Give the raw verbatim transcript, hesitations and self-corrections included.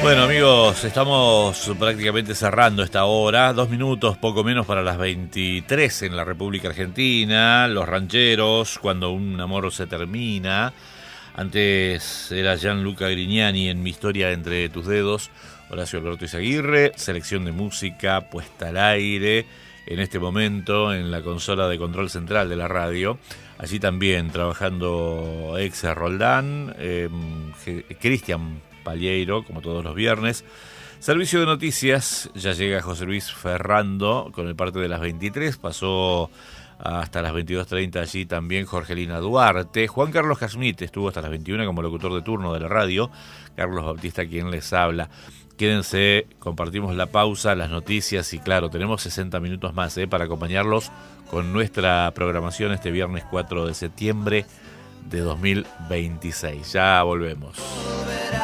Bueno, amigos, estamos prácticamente cerrando esta hora. Dos minutos, poco menos para las veintitrés en la República Argentina. Los rancheros, cuando un amor se termina. Antes era Gianluca Grignani en Mi historia entre tus dedos. Horacio Alberto Izaguirre, selección de música puesta al aire en este momento en la consola de control central de la radio. Allí también trabajando Exa Roldán, eh, Cristian Palleiro, como todos los viernes. Servicio de noticias, ya llega José Luis Ferrando con el parte de las veintitrés, pasó hasta las veintidós treinta allí también Jorgelina Duarte. Juan Carlos Casmit estuvo hasta las veintiuna como locutor de turno de la radio. Carlos Bautista quien les habla. Quédense, compartimos la pausa, las noticias y claro, tenemos sesenta minutos más eh, para acompañarlos con nuestra programación este viernes cuatro de septiembre de dos mil veintiséis. Ya volvemos.